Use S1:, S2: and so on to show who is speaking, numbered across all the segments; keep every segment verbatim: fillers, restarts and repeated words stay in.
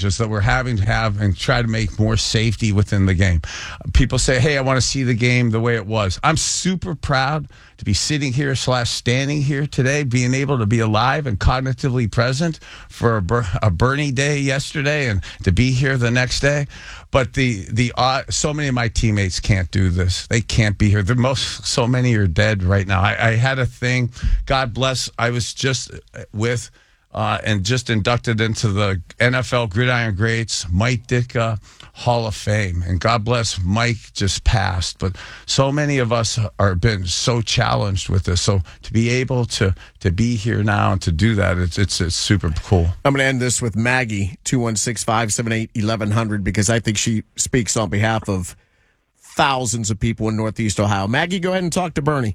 S1: challenges that we're having to have and try to make more safety within the game. People say, hey, I want to see the game the way it was. I'm super proud to be sitting here slash standing here today, being able to be alive and cognitively present for a, Ber- a Bernie day yesterday and to be here the next day. But the the uh, so many of my teammates can't do this. They can't be here. The most so many are dead right now. I, I had a thing. God bless. I was just with uh, and just inducted into the N F L Gridiron Greats Mike Ditka Hall of Fame, and God bless Mike just passed. But so many of us are been so challenged with this. So to be able to to be here now and to do that, it's it's, it's super cool.
S2: I'm going to end this with Maggie, two one six, five seven eight, eleven hundred, because I think she speaks on behalf of thousands of people in Northeast Ohio. Maggie, go ahead and talk to Bernie.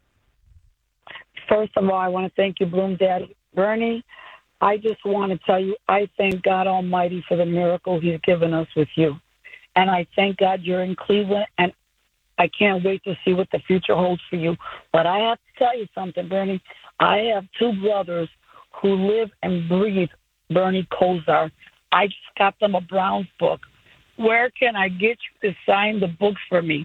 S3: First of all, I want to thank you, Bloom Daddy. Bernie, I just want to tell you, I thank God Almighty for the miracle he's given us with you. And I thank God you're in Cleveland, and I can't wait to see what the future holds for you. But I have to tell you something, Bernie. I have two brothers who live and breathe Bernie Kosar. I just got them a Browns book. Where can I get you to sign the books for me?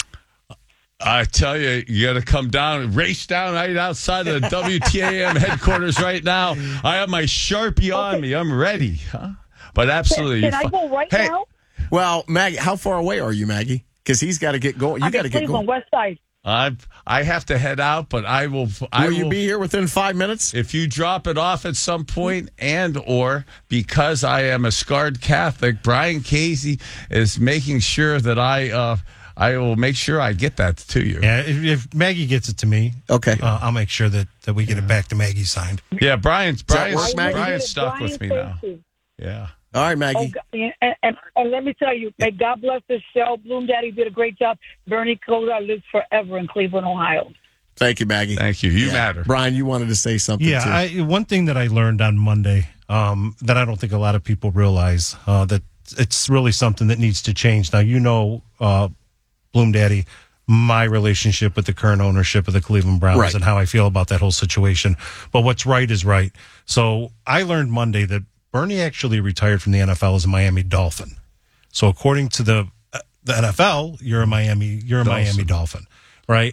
S1: I tell you, you got to come down, race down right outside of the W T A M headquarters right now. I have my Sharpie on
S3: Okay.
S1: me. I'm ready. Huh? But absolutely.
S3: Can, can I go right
S1: hey,
S3: now?
S2: Well, Maggie, how far away are you, Maggie? Because he's got to get going. You
S3: I'm
S2: got to
S3: in
S2: get
S3: Cleveland,
S2: going.
S3: West Side.
S1: I I have to head out, but I will. I
S2: Will
S1: will
S2: you be here within five minutes?
S1: If you drop it off at some point, and or because I am a scarred Catholic, Brian Casey is making sure that I. Uh, I will make sure I get that to you.
S4: Yeah, if, if Maggie gets it to me,
S2: Okay.
S4: uh, I'll make sure that, that we get it back to Maggie signed.
S1: Yeah, Brian's
S2: that
S1: Brian's,
S2: work, Maggie?
S1: Brian's stuck
S3: Brian
S1: with me now.
S3: Casey.
S1: Yeah.
S2: All right,
S3: Oh,
S2: Maggie.
S3: God, and, and, and let me tell you, may God bless this show. Bloom Daddy did a great job. Bernie Kosar lives forever in Cleveland, Ohio.
S2: Thank you, Maggie.
S1: Thank you. You
S2: Yeah.
S1: matter.
S2: Brian, you wanted to say something,
S4: Yeah,
S2: too.
S4: I, one thing that I learned on Monday um, that I don't think a lot of people realize, uh, that it's really something that needs to change. Now, you know, uh, Bloom Daddy, my relationship with the current ownership of the Cleveland Browns
S2: Right.
S4: and how I feel about that whole situation. But what's right is right. So I learned Monday that Bernie actually retired from the N F L as a Miami Dolphin. So according to the uh, the N F L, you're a Miami you're a
S1: Dolphin.
S4: Miami Dolphin, right?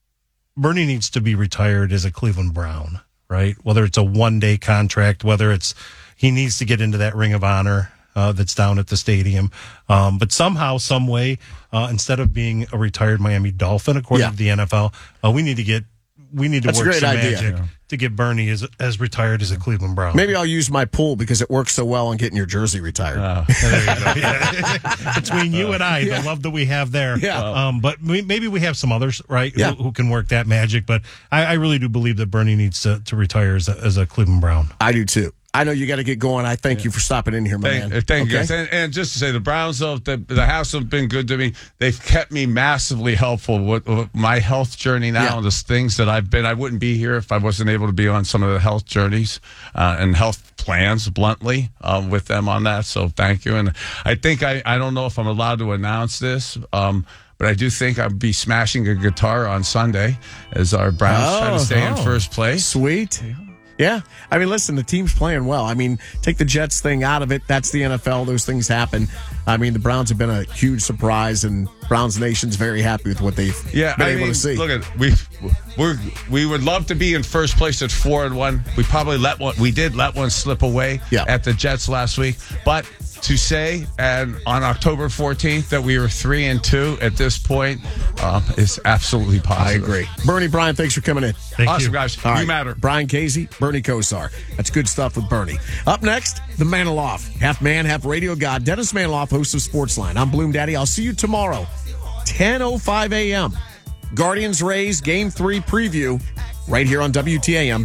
S4: Bernie needs to be retired as a Cleveland Brown, right? Whether it's a one-day contract, whether it's he needs to get into that Ring of Honor uh, that's down at the stadium. Um, but somehow, some way, uh, instead of being a retired Miami Dolphin, according
S2: Yeah.
S4: to the N F L, uh, we need to get we need to
S2: That's a
S4: work
S2: great
S4: some
S2: idea.
S4: magic
S1: Yeah.
S4: to get Bernie as as retired as a Cleveland Brown.
S2: Maybe I'll use my pool because it works so well on getting your jersey retired.
S1: Uh,
S4: There you go. Yeah. Between you and I,
S2: Yeah.
S4: the love that we have there.
S2: Yeah.
S4: Um, but we, maybe we have some others, right,
S2: Yeah.
S4: who, who can work that magic. But I, I really do believe that Bernie needs to, to retire as a, as a Cleveland Brown.
S2: I do, too. I know you got to get going. I thank you for stopping in here, my
S1: Thank,
S2: man.
S1: thank you
S2: Okay?
S1: guys. And, and just to say, the Browns, though, the, the house have been good to me. They've kept me massively helpful with, with my health journey now.
S2: Yeah.
S1: And the things that I've been, I wouldn't be here if I wasn't able to be on some of the health journeys uh, and health plans, bluntly, um, with them on that. So thank you. And I think I, I don't know if I'm allowed to announce this. Um, But I do think I'll be smashing a guitar on Sunday as our Browns try to stay in
S4: Oh.
S1: first place.
S2: Sweet. Yeah. I mean, listen, the team's playing well. I mean, take the Jets thing out of it. That's the N F L. Those things happen. I mean, the Browns have been a huge surprise, and Browns Nation's very happy with what they've
S1: Yeah,
S2: been
S1: I
S2: able
S1: mean,
S2: to see.
S1: look at we we're we would love to be in first place at four and one. We probably let one. We did let one slip away
S2: Yeah.
S1: at the Jets last week, but to say and on October fourteenth that we were three and two at this point um, is absolutely
S2: I
S1: positive.
S2: agree. Bernie, Brian, thanks for coming in.
S4: Thank
S1: Awesome,
S4: you.
S1: guys.
S2: All
S1: you
S2: right.
S1: matter.
S2: Brian Casey, Bernie Kosar. That's good stuff with Bernie. Up next, the Maniloff. Half man, half radio god. Dennis Maniloff, host of Sportsline. I'm Bloom Daddy. I'll see you tomorrow, ten oh five a.m. Guardians Rays Game three preview right here on W T A M.